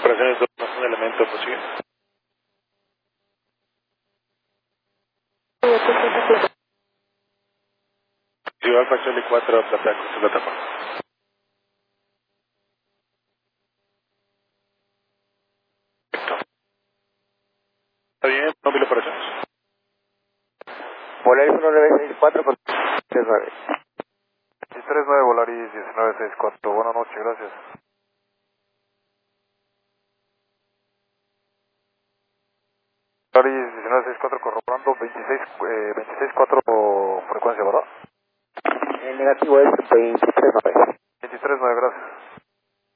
operaciones 2 más un elemento posible. Ciudad Pacheli 4, plataforma. Está bien, móvil operaciones. Volaris 1964 con 39. 39 Volaris 1964. Buenas noches, gracias. Volaris 1964 corroborando 26.4 frecuencia, ¿verdad? El negativo es 23.9. 23.9, gracias.